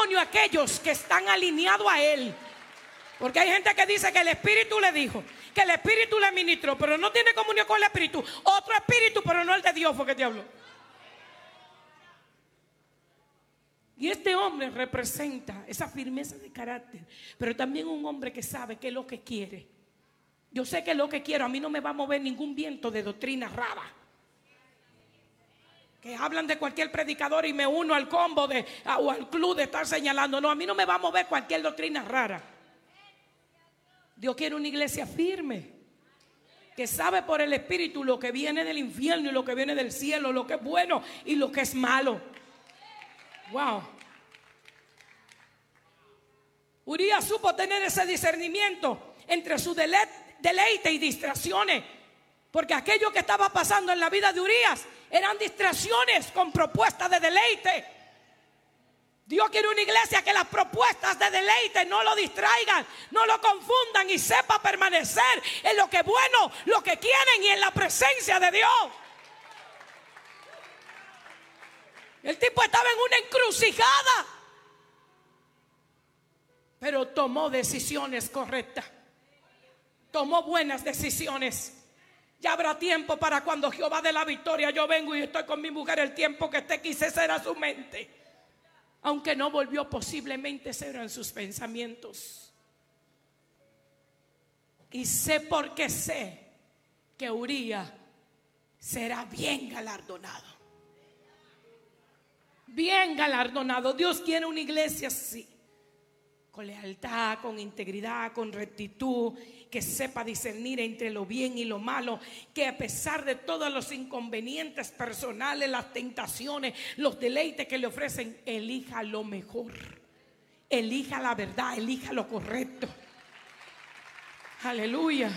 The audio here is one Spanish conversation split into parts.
testimonio a aquellos que están alineados a Él. Porque hay gente que dice que el Espíritu le dijo, que el Espíritu le ministró, pero no tiene comunión con el Espíritu. Otro Espíritu, pero no el de Dios, fue que te habló. Y este hombre representa esa firmeza de carácter, pero también un hombre que sabe qué es lo que quiere. Yo sé que es lo que quiero. A mí no me va a mover ningún viento de doctrina rara, que hablan de cualquier predicador y me uno al combo o al club de estar señalando. No, a mí no me va a mover cualquier doctrina rara. Dios quiere una iglesia firme, que sabe por el Espíritu lo que viene del infierno y lo que viene del cielo, lo que es bueno y lo que es malo. Wow. Urías supo tener ese discernimiento entre su deleite y distracciones, porque aquello que estaba pasando en la vida de Urías eran distracciones con propuestas de deleite. Dios quiere una iglesia que las propuestas de deleite no lo distraigan, no lo confundan y sepa permanecer en lo que es bueno, lo que quieren y en la presencia de Dios. El tipo estaba en una encrucijada, pero tomó decisiones correctas, tomó buenas decisiones. Ya habrá tiempo para cuando Jehová dé la victoria. Yo vengo y estoy con mi mujer, el tiempo que esté quise será su mente. Aunque no volvió, posiblemente serán sus pensamientos. Y sé porque sé que Urías será bien galardonado. Bien galardonado. Dios quiere una iglesia así, con lealtad, con integridad, con rectitud, que sepa discernir entre lo bien y lo malo, que a pesar de todos los inconvenientes personales, las tentaciones, los deleites que le ofrecen, elija lo mejor, elija la verdad, elija lo correcto. Aleluya.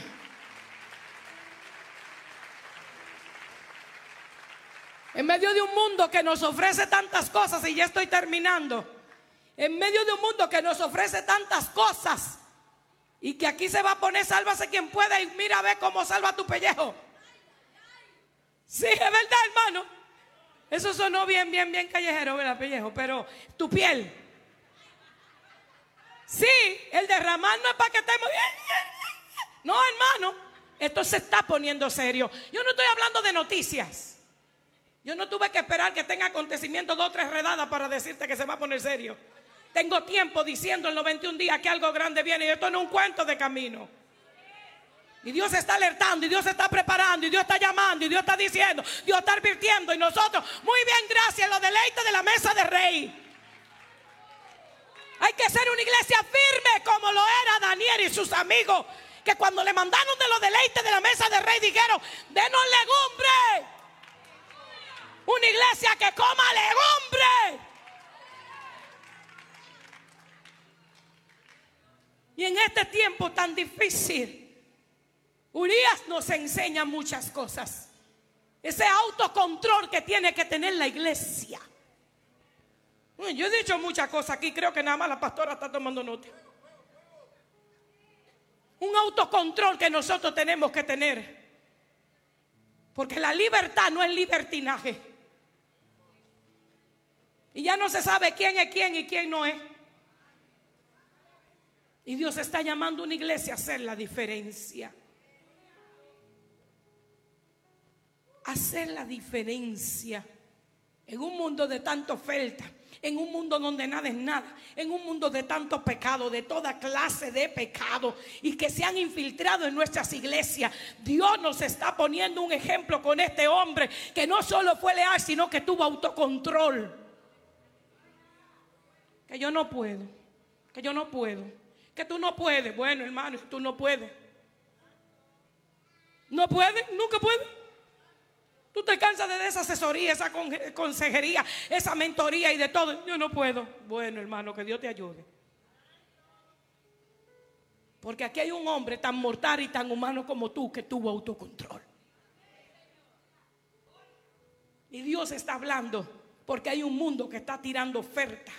En medio de un mundo que nos ofrece tantas cosas, y ya estoy terminando, en medio de un mundo que nos ofrece tantas cosas, y que aquí se va a poner sálvase quien pueda, y mira a ver cómo salva tu pellejo. Sí, es verdad, hermano. Eso sonó bien callejero, ¿verdad, pellejo? Pero tu piel. Sí, el derramar no es para que estemos bien. No, hermano, esto se está poniendo serio. Yo no estoy hablando de noticias. Yo no tuve que esperar que tenga acontecimientos 2 o 3 redadas para decirte que se va a poner serio. Tengo tiempo diciendo en los 21 días que algo grande viene, y esto no es un cuento de camino. Y Dios está alertando, y Dios está preparando, y Dios está llamando, y Dios está diciendo, Dios está advirtiendo, y nosotros, muy bien, gracias, los deleites de la mesa de rey. Hay que ser una iglesia firme como lo era Daniel y sus amigos, que cuando le mandaron de los deleites de la mesa de rey dijeron, denos legumbre. Una iglesia que coma legumbre. Y en este tiempo tan difícil, Urías nos enseña muchas cosas. Ese autocontrol que tiene que tener la iglesia. Yo he dicho muchas cosas aquí, creo que nada más la pastora está tomando nota. Un autocontrol que nosotros tenemos que tener. Porque la libertad no es libertinaje. Y ya no se sabe quién es quién y quién no es. Y Dios está llamando a una iglesia a hacer la diferencia. Hacer la diferencia. En un mundo de tanta oferta, en un mundo donde nada es nada, en un mundo de tanto pecado, de toda clase de pecado, y que se han infiltrado en nuestras iglesias. Dios nos está poniendo un ejemplo con este hombre que no solo fue leal, sino que tuvo autocontrol. Que yo no puedo, que yo no puedo, que tú no puedes. Bueno, hermano, tú no puedes. No puedes, nunca puedes. Tú te cansas de esa asesoría, esa consejería, esa mentoría y de todo. Yo no puedo. Bueno, hermano, que Dios te ayude. Porque aquí hay un hombre tan mortal y tan humano como tú que tuvo autocontrol. Y Dios está hablando porque hay un mundo que está tirando oferta.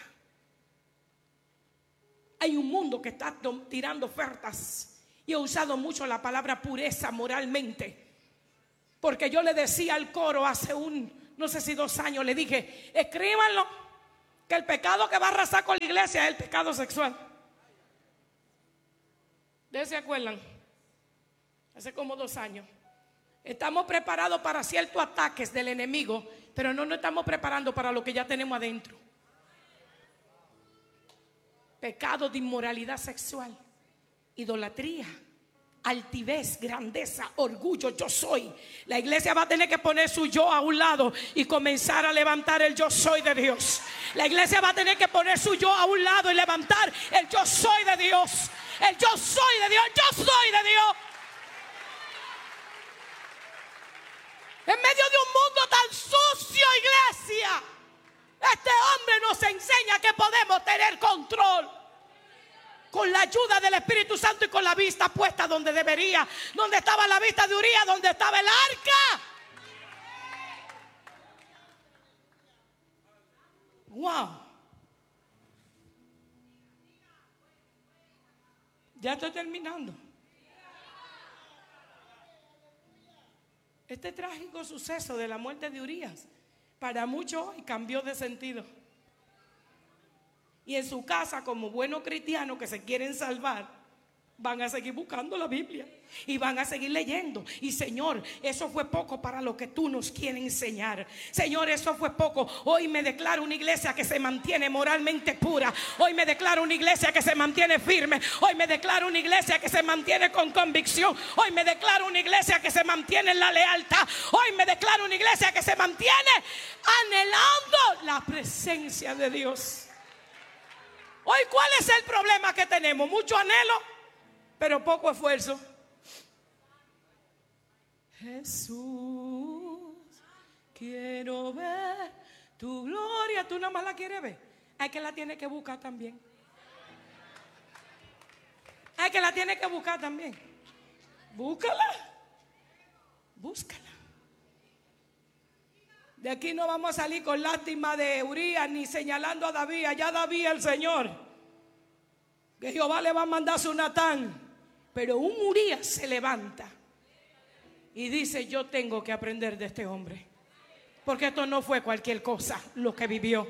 Hay un mundo que está tirando ofertas. Y he usado mucho la palabra pureza moralmente. Porque yo le decía al coro hace no sé si 2 años, le dije, escríbanlo que el pecado que va a arrasar con la iglesia es el pecado sexual. ¿Ustedes se acuerdan? Hace como 2 años. Estamos preparados para ciertos ataques del enemigo, pero no nos estamos preparando para lo que ya tenemos adentro. Pecado de inmoralidad sexual, idolatría, altivez, grandeza, orgullo, yo soy. La iglesia va a tener que poner su yo a un lado y comenzar a levantar el yo soy de Dios. La iglesia va a tener que poner su yo a un lado y levantar el yo soy de Dios. El yo soy de Dios, el yo soy de Dios. En medio de un mundo tan sucio, iglesia, este hombre nos enseña que podemos tener control con la ayuda del Espíritu Santo y con la vista puesta donde debería. Donde estaba la vista de Urías, donde estaba el arca. Wow. Ya estoy terminando. Este trágico suceso de la muerte de Urías para muchos hoy cambió de sentido. Y en su casa, como buenos cristianos que se quieren salvar, van a seguir buscando la Biblia y van a seguir leyendo. Y Señor, eso fue poco para lo que tú nos quieres enseñar. Señor, eso fue poco. Hoy me declaro una iglesia que se mantiene moralmente pura. Hoy me declaro una iglesia que se mantiene firme. Hoy me declaro una iglesia que se mantiene con convicción. Hoy me declaro una iglesia que se mantiene en la lealtad. Hoy me declaro una iglesia que se mantiene anhelando la presencia de Dios. Hoy, ¿cuál es el problema que tenemos? Mucho anhelo, pero poco esfuerzo. Jesús, quiero ver tu gloria. Tú nada más la quieres ver. Hay que la tienes que buscar también. Hay que la tienes que buscar también. Búscala. Búscala. De aquí no vamos a salir con lástima de Urías ni señalando a David. Allá David el Señor, que Jehová le va a mandar su Natán. Pero un Urías se levanta y dice: yo tengo que aprender de este hombre, porque esto no fue cualquier cosa lo que vivió.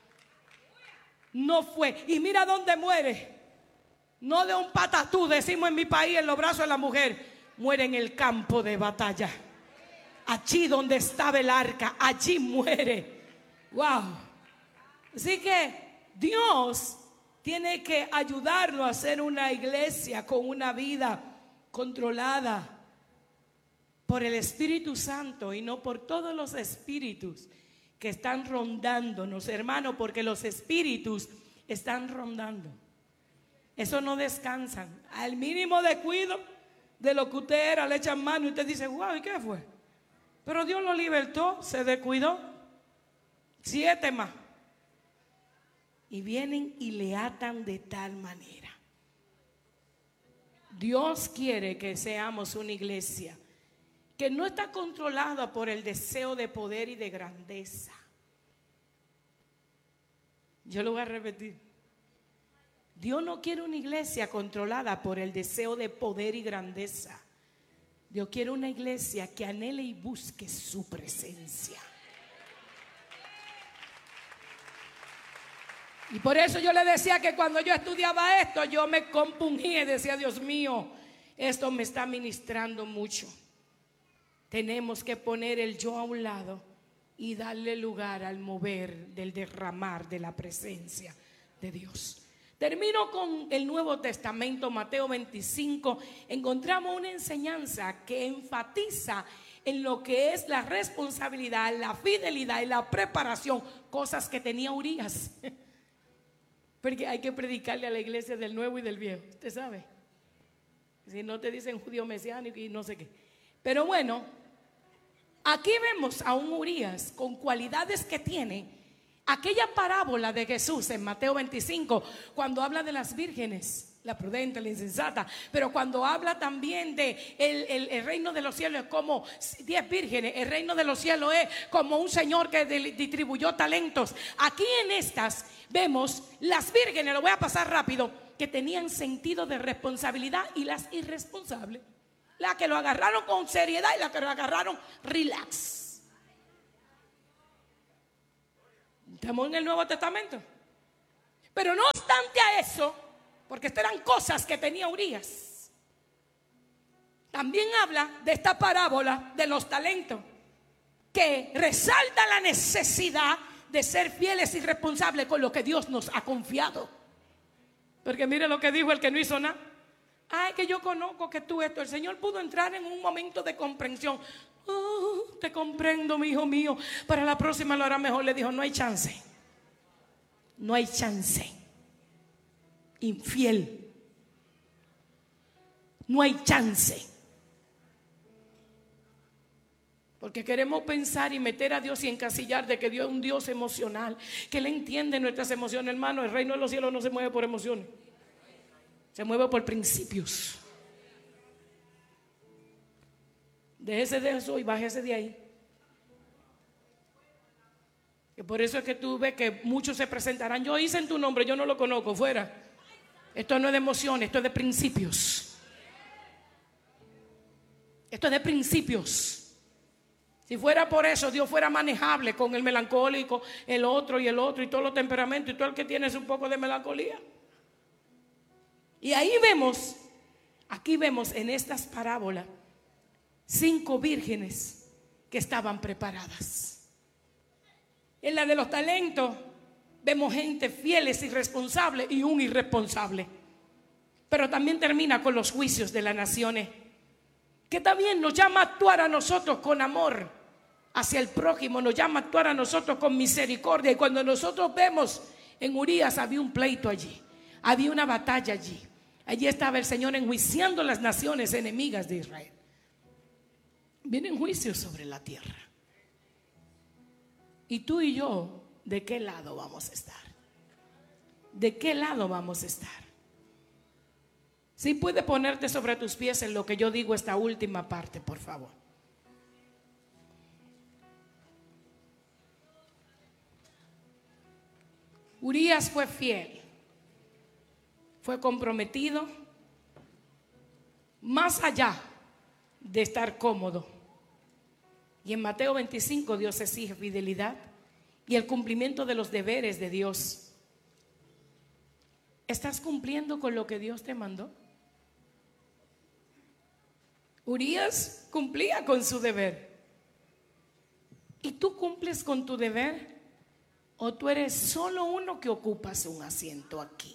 No fue. Y mira dónde muere. No de un patatú, decimos en mi país, en los brazos de la mujer. Muere en el campo de batalla. Allí donde estaba el arca, allí muere. Wow. Así que Dios tiene que ayudarnos a ser una iglesia con una vida controlada por el Espíritu Santo y no por todos los espíritus que están rondándonos, hermano, porque los espíritus están rondando. Eso no descansan. Al mínimo descuido de lo que usted era, le echan mano y usted dice: wow, ¿y qué fue? Pero Dios lo libertó, se descuidó. 7 más. Y vienen y le atan de tal manera. Dios quiere que seamos una iglesia que no está controlada por el deseo de poder y de grandeza. Yo lo voy a repetir. Dios no quiere una iglesia controlada por el deseo de poder y grandeza. Dios quiere una iglesia que anhele y busque su presencia. Y por eso yo le decía que cuando yo estudiaba esto, yo me compungía y decía: Dios mío, esto me está ministrando mucho. Tenemos que poner el yo a un lado y darle lugar al mover del derramar de la presencia de Dios. Termino con el Nuevo Testamento, Mateo 25. Encontramos una enseñanza que enfatiza en lo que es la responsabilidad, la fidelidad y la preparación, cosas que tenía Urías. Porque hay que predicarle a la iglesia del Nuevo y del Viejo, usted sabe. Si no te dicen judío mesiánico y no sé qué. Pero bueno, aquí vemos a un Urías con cualidades que tiene. Aquella parábola de Jesús en Mateo 25, cuando habla de las vírgenes, la prudente, la insensata, pero cuando habla también de el reino de los cielos es como 10 vírgenes, el reino de los cielos es como un señor que distribuyó talentos. Aquí en estas vemos las vírgenes, lo voy a pasar rápido, que tenían sentido de responsabilidad, y las irresponsables, las que lo agarraron con seriedad y las que lo agarraron relax. ¿Estamos en el Nuevo Testamento? Pero no obstante a eso, porque estas eran cosas que tenía Urías, también habla de esta parábola de los talentos, que resalta la necesidad de ser fieles y responsables con lo que Dios nos ha confiado. Porque mire lo que dijo el que no hizo nada. Ay, que yo conozco que tú esto. El Señor pudo entrar en un momento de comprensión. Oh, te comprendo, mi hijo mío. Para la próxima lo hará mejor. Le dijo, no hay chance. No hay chance. Infiel. No hay chance. Porque queremos pensar y meter a Dios y encasillar de que Dios es un Dios emocional, que Él entiende nuestras emociones. Hermano, el reino de los cielos no se mueve por emociones, se mueve por principios. Déjese de eso y bájese de ahí. Que por eso es que tú ves que muchos se presentarán. Yo hice en tu nombre, yo no lo conozco, fuera. Esto no es de emociones, esto es de principios. Esto es de principios. Si fuera por eso, Dios fuera manejable con el melancólico, el otro y todos los temperamentos y todo el que tiene un poco de melancolía. Y ahí vemos, aquí vemos en estas parábolas 5 vírgenes que estaban preparadas. En la de los talentos vemos gente fieles y responsables y un irresponsable. Pero también termina con los juicios de las naciones, que también nos llama a actuar a nosotros con amor hacia el prójimo, nos llama a actuar a nosotros con misericordia. Y cuando nosotros vemos en Urías, había un pleito allí, había una batalla allí. Allí estaba el Señor enjuiciando las naciones enemigas de Israel. Vienen juicios sobre la tierra. Y tú y yo, ¿de qué lado vamos a estar? ¿De qué lado vamos a estar? Si puedes ponerte sobre tus pies en lo que yo digo, esta última parte, por favor. Urías fue fiel, fue comprometido, más allá de estar cómodo. Y en Mateo 25 Dios exige fidelidad y el cumplimiento de los deberes de Dios. ¿Estás cumpliendo con lo que Dios te mandó? Urías cumplía con su deber. ¿Y tú cumples con tu deber? ¿O tú eres solo uno que ocupas un asiento aquí?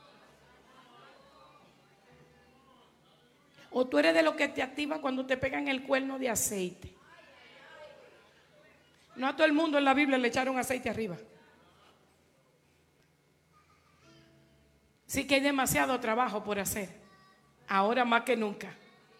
¿O tú eres de lo que te activa cuando te pegan el cuerno de aceite? No a todo el mundo en la Biblia le echaron aceite arriba. Sí que hay demasiado trabajo por hacer, ahora más que nunca.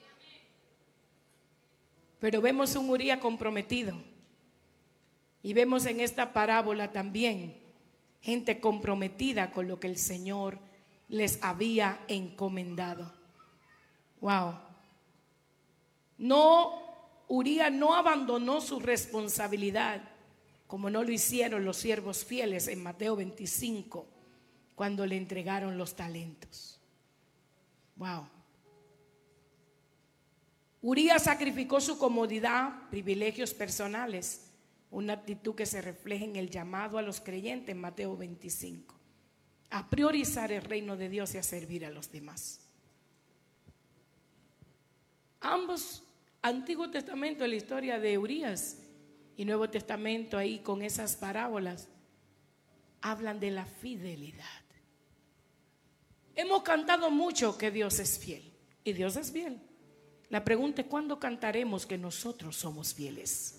Pero vemos un Urías comprometido. Y vemos en esta parábola también gente comprometida con lo que el Señor les había encomendado. Wow. Urías no abandonó su responsabilidad, como no lo hicieron los siervos fieles en Mateo 25, cuando le entregaron los talentos. Wow. Urías sacrificó su comodidad, privilegios personales, una actitud que se refleja en el llamado a los creyentes en Mateo 25, a priorizar el reino de Dios y a servir a los demás. Ambos, Antiguo Testamento, la historia de Urías, y Nuevo Testamento ahí con esas parábolas, hablan de la fidelidad. Hemos cantado mucho que Dios es fiel, y Dios es fiel. La pregunta es: ¿cuándo cantaremos que nosotros somos fieles?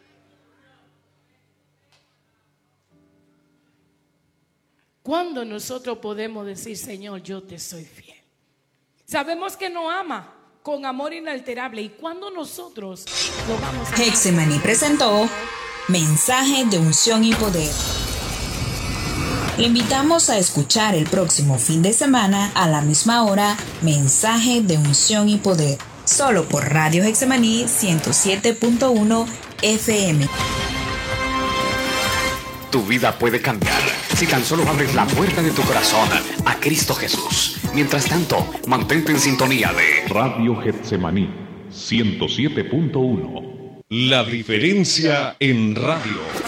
¿Cuándo nosotros podemos decir: Señor, yo te soy fiel? Sabemos que nos ama con amor inalterable. ¿Y cuándo nosotros lo vamos a amar? Hexemaní presentó Mensaje de Unción y Poder. Le invitamos a escuchar el próximo fin de semana a la misma hora Mensaje de Unción y Poder, solo por Radio Hexemaní 107.1 FM. Tu vida puede cambiar si tan solo abres la puerta de tu corazón a Cristo Jesús. Mientras tanto, mantente en sintonía de Radio Hexemaní 107.1. La diferencia en radio.